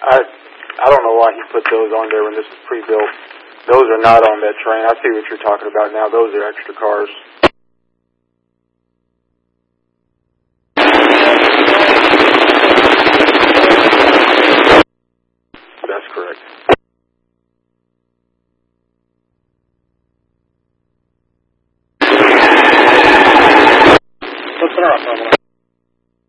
I don't know why he put those on there when this is pre-built. Those are not on that train. I see what you're talking about now. Those are extra cars. That's correct. What's the off?